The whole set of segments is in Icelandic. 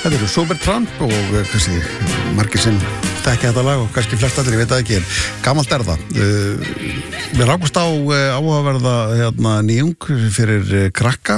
Þetta eru Supertramp og kannski margir sem þekki þetta lag og kannski flest allir, ég veit það ekki, gamalt það. Við rákust á áhugaverða nýjung fyrir krakka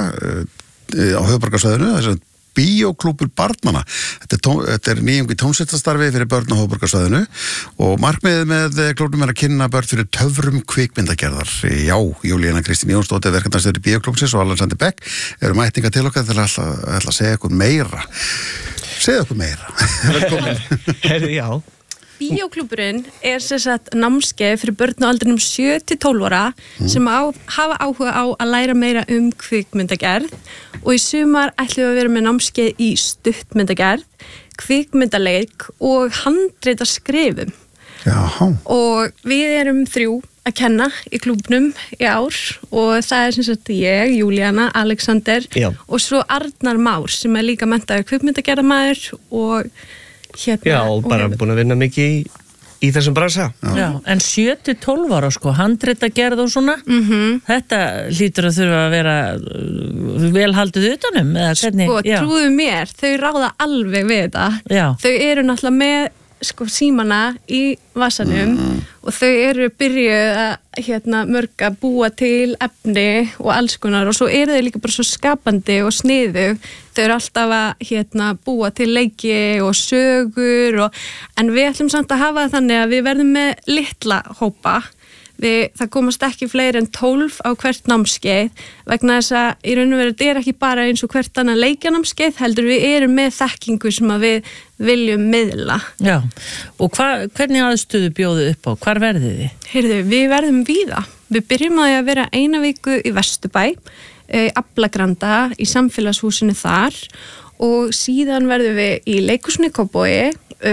á höfuðborgarsvæðinu, þess að Bíóklúbbur barnanna. Þetta er nýjung í tónsveitastarfi fyrir börn á höfuðborgarsvæðinu og markmiðið með klúbbnum að kynna börn fyrir töfrum kvikmyndagerðar. Já, Júlíana Kristín Jónsdóttir, verkefnastjóri Bíóklúbbsins og Alexander Beck eru mætninga til okkar til að segja okkur meira. Segja okkur meira. Velkomin. Herðu, já. Bíóklúbburinn er sem sagt námskeið fyrir börn á aldrinum 7-12 ára sem hafa áhuga á að læra meira kvikmyndagerð og í sumar ætlum við að vera með námskeið í stuttmyndagerð, kvikmyndaleik og handritaskrifum. Jaha. Og við erum 3 að kenna í klúbbnum í ár og það er sem sagt ég, Júlíana, Alexander og svo Arnar Már sem er líka menntaður kvikmyndagerðarmaður og Já, og bara búin að vinna mikið í þessum bransa. Já, en 7-12 ára handritagerð og svona, þetta hlýtur að þurfa að vera vel haldið utanum, eða hvernig? Trúðu mér, þau ráða alveg við þetta. Já. Þau eru náttúrulega með símana í vasanum og þau eru byrjuð að mörg að búa til efni og alls konar og svo eru þau líka bara svo skapandi og sniðug. Þau eru alltaf að búa til leiki og sögur en við ætlum samt að hafa þannig að við verðum með litla hópa. Það komast ekki fleiri en 12 á hvert námskeið vegna þess að í raun og veru þetta er ekki bara eins og hvert annað leikjanámskeið heldur við erum með þekkingu sem að við viljum miðla. Já, og hvernig aðstöðu bjóðu upp á? Hvar verðið þið? Heyrðu, við verðum víða. Við byrjum að vera 1 viku í Vesturbæ, Aflagranda í samfélagshúsinu þar og síðan verðum við í leikhúsinu í Kópavogi,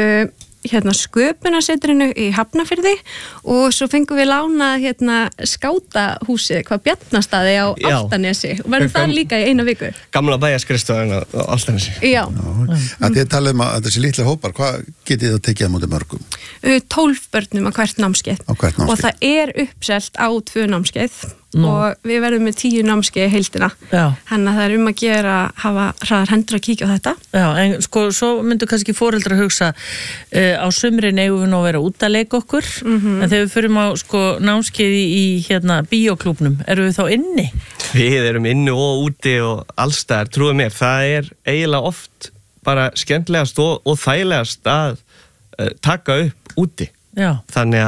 sköpunarsetrinu í Hafnarfirði og svo fengum við lánað skátahúsið hvað Bjarnastaði á Álftanesi og verðum það líka í 1 viku. Gamla bæjarskrifstofan á Álftanesi. Já. Að þið talið að þessi litla hópar, hvað getið þið að tekið á móti mörgum? 12 börnum á hvert námskeið. Og það er uppselt á 2 námskeið og við verðum með 10 námskeið í heildina. Þannig að það er að gera hafa hraðar hendur að kíkja á þetta. Já, en svo myndu kannski foreldrar hugsa á sumrin eigum við nú að vera út að leika okkur en þegar við förum á námskeið í bíóklúbbnum, erum við þá inni? Við erum inni og úti og allstaðar, trúðu mér, það er eiginlega oft bara skemmtilegast og þægilegast að taka upp úti. Já. Þannig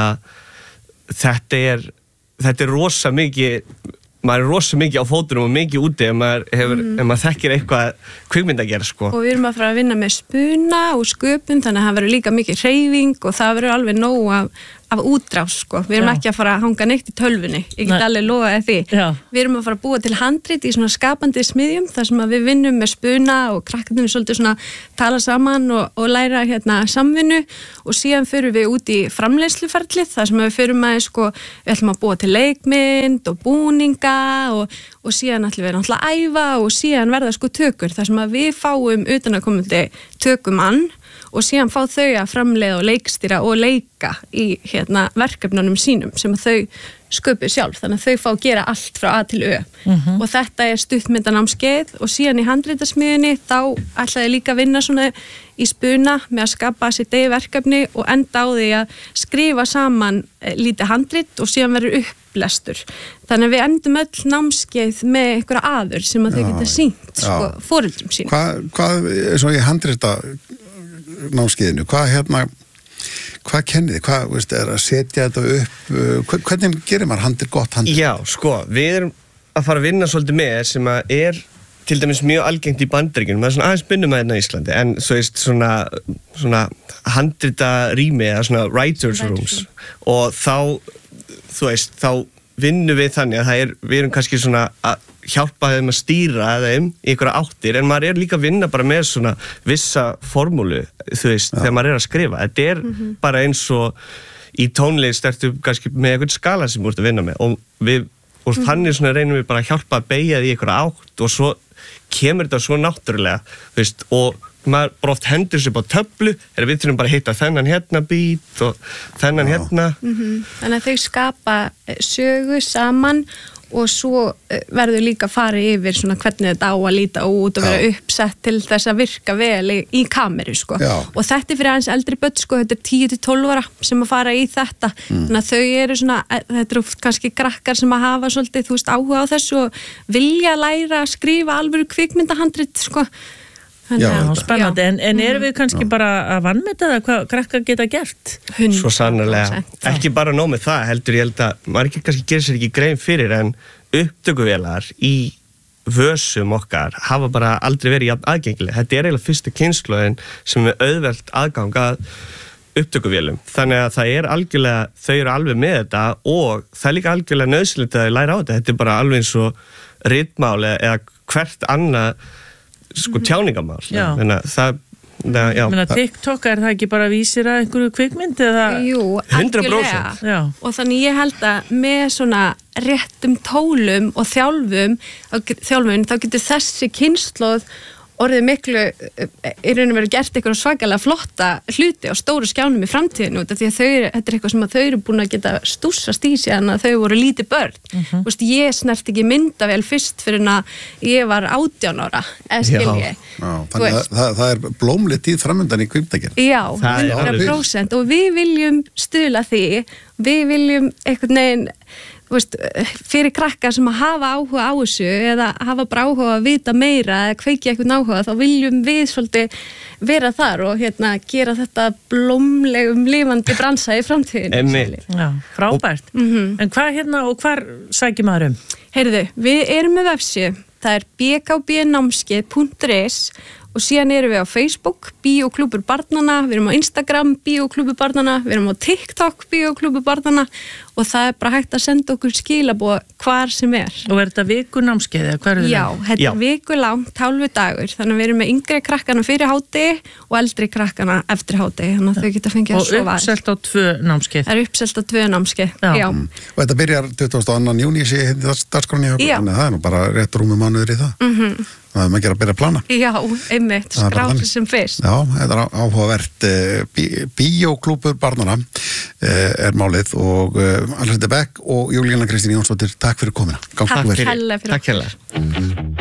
að þetta er rosa mikið, maður er rosa mikið á fótunum og mikið úti ef maður þekkir eitthvað kvikmyndagerð, Og við erum að fara að vinna með spuna og sköpun, þannig að það verður líka mikið hreyfing og það verður alveg nóg af útrás, Við erum ekki að fara að hanga neitt í tölvunni, ég get alveg lofaði því. Já. Við erum að fara að búa til handrit í svona skapandi smiðjum, þar sem að við vinnum með spuna og krakkarnir svolítið svona tala saman og læra samvinnu og síðan förum við út í framleiðsluferlið, þar sem við förum að við ætlum að búa til leikmynd og búninga og síðan ætlum við náttúrulega að æfa og síðan verða tökur, þar sem að við fáum utanaðkomandi tökumann og síðan fá þau að framleiða og leikstýra og leika í verkefnunum sínum sem að þau sköpu sjálf, þannig að þau fá að gera allt frá A til Ö. Og þetta er stuttmyndanámskeið og síðan í handritasmiðjunni þá ætlaði líka að vinna svona í spuna með að skapa sitt eigið verkefni og enda á því að skrifa saman lítið handrit og síðan verður upplestur. Þannig að við endum öll námskeið með einhverja aður sem að þau geta sýnt foreldrum sín. Hvað er svo í handrita námskeiðinu, hvað kennið þið, hvað er að setja þetta upp, hvernig gerir maður gott handrit? Já, við erum að fara að vinna svolítið með sem að er til dæmis mjög algengt í Bandaríkjunum, það er svona aðeins bynnum að hérna í Íslandi, en svo svona handrita rými eða svona writers rooms og þá vinnum við þannig að við erum kannski svona að hjálpa þeim að stýra þeim í einhverja áttir en maður er líka að vinna bara með svona vissa formúlu, þegar maður er að skrifa. Þetta er bara eins og í tónlist ertu kannski með einhvern skala sem þú ert að vinna með og þannig svona reynum við bara að hjálpa að beygja því í einhverja átt og svo kemur þetta svo náttúrulega, og maður bara oft hendur sér á töflu eða við þurfum bara að hitta þennan bít og þennan Þannig að þau skapa sögu saman og svo verður líka að fara yfir svona hvernig þetta á að líta út og vera uppsett til þess að virka vel í kameru sko. Og þetta fyrir aðeins eldri börn sko, þetta 10-12 ára sem að fara í þetta þannig að þau eru svona, þetta eru kannski krakkar sem að hafa svolítið, þú veist, áhuga á þessu og vilja læra að skrifa alvöru kvikmyndahandrit sko. Já, spennandi, en erum við kannski bara að vannmeta það hvað krakkar geta gert? 100%. Svo sannarlega, ekki bara nóg með það heldur ég held að maður kannski gerir sér ekki grein fyrir en upptökuvélar í vössum okkar hafa bara aldrei verið jafn aðgengileg. Þetta er eiginlega fyrstu kynslóðin sem er auðvelt aðgang að upptökuvélum. Þannig að það er algjörlega, þau eru alveg með þetta og það er líka algjörlega nauðsynlegt að læra á þetta. Þetta er bara alveg eins og ritmál eða hvert annað sko tjáningamál. Menna TikTok, er það ekki bara vísir að einhverju kvikmynd eða? Jú, 100%. Og þannig ég held að með svona réttum tólum og þjálfun þá getur þessi kynslóð orðið miklu í rauninu verið gert eitthvað svakalega flotta hluti á stóru skjánum í framtíðinu út af því að þetta er eitthvað sem að þau eru búin að geta stússast í síðan að þau voru lítið börn. Vist, ég snert ekki myndavél fyrst fyrir að ég var 18 ára, eða skil ég. Þannig að það er blómleg tíð framöndan í kvikmyndagerð. Já, 100% og við viljum stuðla því, við viljum einhvern veginn fyrir krakkar sem að hafa áhuga á þessu eða hafa bara áhuga að vita meira eða kveikja eitthvað áhuga, þá viljum við svolítið vera þar og gera þetta blómlegum lifandi bransa í framtíðinu. Já, frábært. En hvað og hvar sækir maður um? Heyrðu, við erum með vefsíðu, það er bkbnámskeið.is og síðan erum við á Facebook, Bíóklúbbur barnanna, við erum á Instagram, Bíóklúbbur barnanna, við erum á TikTok, Bíóklúbbur barnanna og það er bara hægt að senda okkur skilaboð hvar sem er. Og er þetta vikunámskeið eða hvað er þetta? Já, þetta er vikulangt, 12 dagur, þannig að við erum með yngri krakkana fyrir hádegi og eldri krakkana eftir hádegi, þannig að þau geta fengið að sofa. Og uppselt á 2 námskeið? Það er uppselt á 2 námskeið, já. Og þetta byrjar 22. júní, sé ég hindi dagskráni, þannig að það er nú bara rétt rúmi mánuður í það. Það er maður að byrja að plana. Já, einmitt, skrási sem fyrst. Já, þetta er áhugavert. Bíóklúbbur barnanna er málið og Alexander Beck og Júlíana Kristín Jónsdóttir, takk fyrir komuna. Takk hella fyrir. Takk hella.